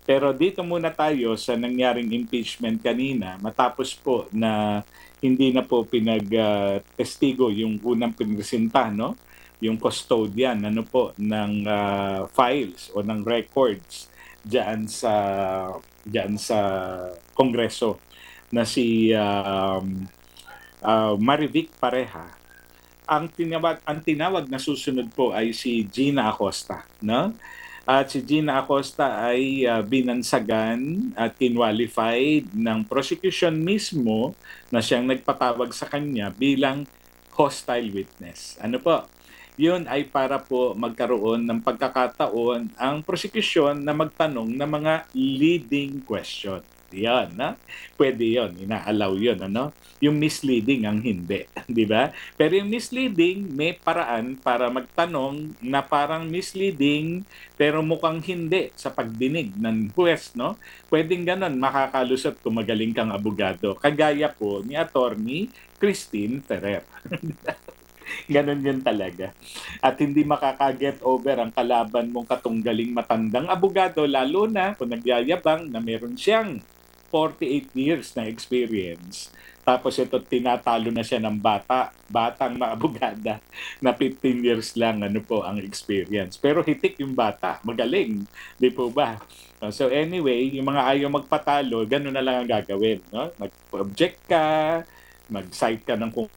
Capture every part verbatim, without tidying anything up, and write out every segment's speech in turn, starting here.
Pero dito muna tayo sa nangyaring impeachment kanina matapos po na hindi na po pinag-testigo yung unang pinresenta, no? Yung custodian ano po ng ah, files o ng records diyan sa diyan sa Kongreso na si um, ah, Marivic Pareha. Ang tinawag ang tinawag na susunod po ay si Gina Acosta, no? At si Gina Acosta ay ah, binansagan at kinwalified ng prosecution mismo na siyang nagpatawag sa kanya bilang hostile witness. Ano po? Yun ay para po magkaroon ng pagkakataon ang prosecution na magtanong ng mga leading question. Yan, na? Pwede yon, ina-allow yun, ano? Yung misleading ang hindi, di ba? Pero yung misleading, may paraan para magtanong na parang misleading pero mukhang hindi sa pagdinig ng huwes, no? Pwedeng ganon, makakalusot kung magaling kang abogado. Kagaya po ni Attorney Christine Ferrer. Ganon yun talaga. At hindi makaka-get over ang kalaban mong katunggaling matandang abogado, lalo na kung nagyayabang na meron siyang forty-eight years na experience. Tapos ito, tinatalo na siya ng bata, batang maabogada na fifteen years lang ano po ang experience. Pero hitik yung bata, magaling, di po ba? Uh, So anyway, yung mga ayaw magpatalo, gano'n na lang ang gagawin. No? Mag-object ka, mag-cite ka ng kung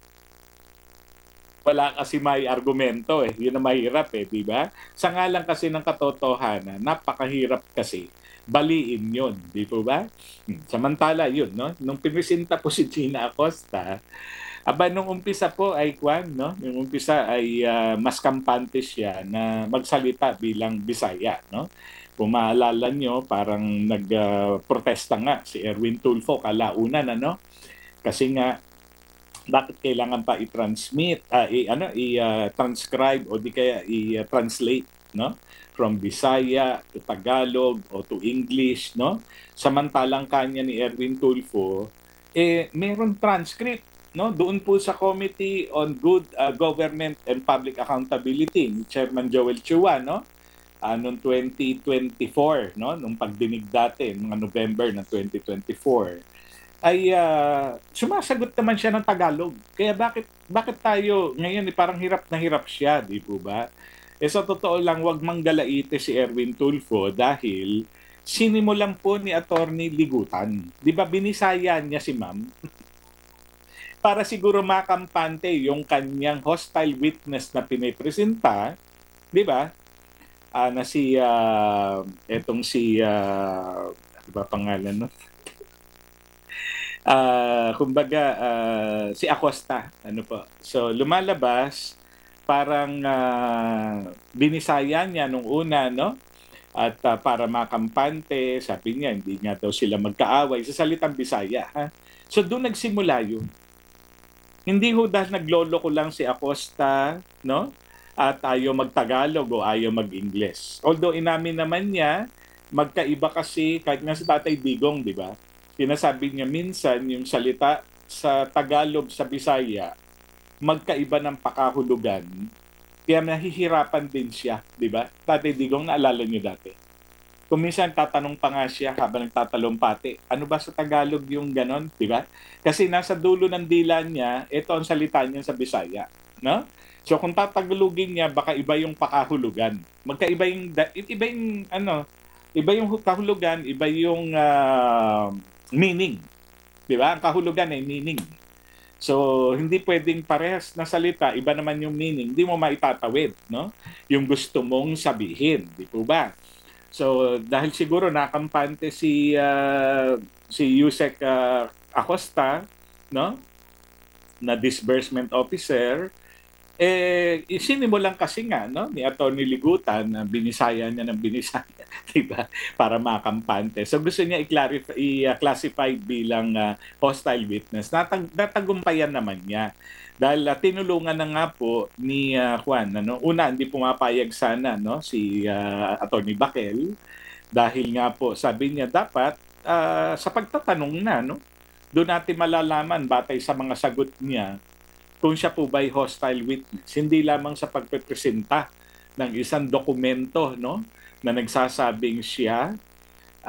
wala kasi may argumento eh. Yun ang mahirap eh, di ba? Sa ngalan kasi ng katotohanan, napakahirap kasi baliin yun, di po ba? Hmm. Samantala yun, no? Nung pinisinta po si Gina Acosta, aba nung umpisa po ay kwan, no? Yung umpisa ay ah, mas kampante siya na magsalita bilang Bisaya, no? Kung maalala nyo, parang nag-protesta nga si Erwin Tulfo kalaunan, ano? Kasi nga bakit kailangan pa i-transmit, ah, i, ano, i-transcribe o di kaya i-translate, no? From Bisaya to Tagalog o to English, no? Samantalang kanya ni Erwin Tulfo, eh, meron transcript, no? Doon po sa Committee on Good ah, Government and Public Accountability ni Chairman Joel Chua, no? Ah, noong twenty twenty-four, no? Nung pagdinig dati, mga November ng twenty twenty-four ay ah, sumasagot naman siya ng Tagalog. Kaya bakit bakit tayo ngayon eh, parang hirap na hirap siya, di po ba? Eh sa totoo lang, wag manggalaite si Erwin Tulfo dahil sinimulan po ni Attorney Ligutan. Di ba binisaya niya si ma'am? Para siguro makampante yung kanyang hostile witness na pinipresenta, di ba? Ah, na si, ah, etong si, ah, ano ba pangalan, no? Ah, kumbaga ah, si Acosta, ano po. So lumalabas parang ah, binisaya niya nung una, no? At ah, para makampante, sabi niya hindi nga daw sila magkaaway sa salitang Bisaya, ha? So doon nagsimula yun. Hindi ho dahil naglolo ko lang si Acosta, no? At ayaw magtagalog o ayaw mag-Ingles. Although inamin naman niya, magkaiba kasi, kahit nga si Tatay Digong, di ba? Sinasabi niya minsan yung salita sa Tagalog, sa Bisaya, magkaiba ng pakahulugan. Kaya nahihirapan din siya, di ba? Tatay Digong, naalala niyo dati. Kung minsan tatanong pa nga siya habang nagtatalumpati, ano ba sa Tagalog yung ganon, di ba? Kasi nasa dulo ng dila niya, ito ang salita niya sa Bisaya, no? So kung tatagalogin niya, baka iba yung pakahulugan. Magkaiba yung, da- iba yung, ano, iba yung kahulugan, iba yung ah, meaning. Di ba? Ang kahulugan ay meaning. So, hindi pwedeng parehas na salita, iba naman yung meaning, hindi mo maitatawid, no? Yung gusto mong sabihin, di po ba? So, dahil siguro nakampante si ah, si Yusek ah, Acosta, no? Na disbursement officer, eh, isinimulan kasi nga, no, ni Atty. Ligutan na binisaya niya ng binisaya, di ba? Para makampante. So gusto niya i-clarify, i-classify bilang ah, hostile witness. Natag natagumpayan naman niya. Dahil ah, tinulungan na nga po ni ah, Juan, ano, una hindi pumapayag sana, no, si ah, Atty. Bakel dahil nga po sabi niya dapat ah, sa pagtatanong na, no, doon natin malalaman batay sa mga sagot niya kung siya po ba'y hostile witness, hindi lamang sa pagpepresenta ng isang dokumento, no, na nagsasabing siya